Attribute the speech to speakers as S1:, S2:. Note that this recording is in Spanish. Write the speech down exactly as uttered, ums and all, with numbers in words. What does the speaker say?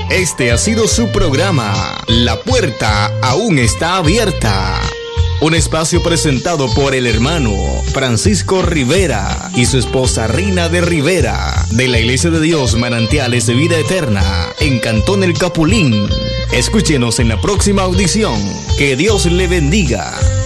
S1: Este ha sido su programa. La puerta aún está abierta. Un espacio presentado por el hermano Francisco Rivera y su esposa Rina de Rivera, de la Iglesia de Dios Manantiales de Vida Eterna, en Cantón El Capulín. Escúchenos en la próxima audición. Que Dios le bendiga.